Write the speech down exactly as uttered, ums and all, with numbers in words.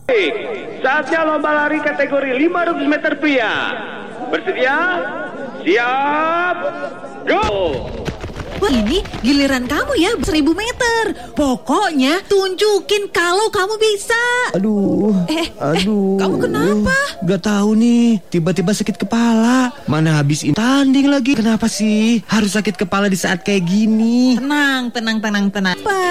Baik, saatnya lomba lari kategori lima ratus meter pria. Bersedia? Siap, go! Wah, ini giliran kamu ya, seribu meter. Pokoknya tunjukin kalau kamu bisa. Aduh, Eh, aduh. eh, kamu kenapa? Gak tahu nih, tiba-tiba sakit kepala. Mana habis ini tanding lagi. Kenapa sih harus sakit kepala di saat kayak gini? Tenang, tenang, tenang, tenang.